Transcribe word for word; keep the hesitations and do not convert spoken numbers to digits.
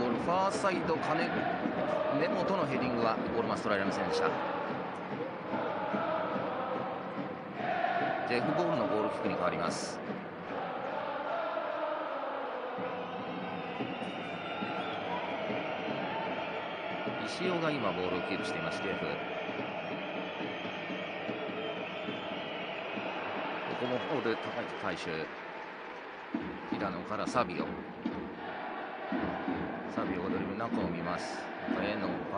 ルファーサイド金根本のヘディングはゴールマス捉えられませんでした。ジェフ・ボールのゴールキックに変わります。石尾が今ボールをキープしています。ジェフ、ここもホール高い回収、平野からサビオ、サビオがドリブル中を見ます。中への